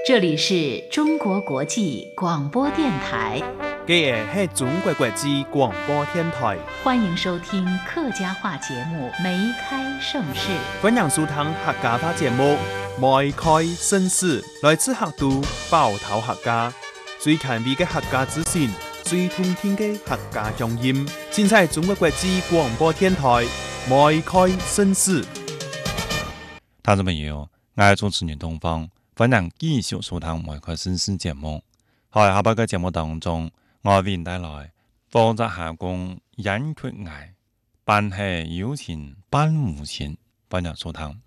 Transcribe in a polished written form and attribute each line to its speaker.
Speaker 1: 这里是中国国际广播电台，
Speaker 2: 这个是中国国际广播电台，
Speaker 1: 欢迎收听客家话节目《梅开盛世》。
Speaker 2: 欢迎收听客家话节目《梅开盛世》，来自客都包头客家，最权威的客家资讯，最通听的客家乡音，尽在中国国际广播电台《梅开盛世》。
Speaker 3: 听众朋友，我係主持人東方，歡迎繼續收聽《梅開盛世》節目。喺下邊嘅節目當中，我為您帶來負責下工引缺藝，辦係有錢辦無錢，歡迎收聽。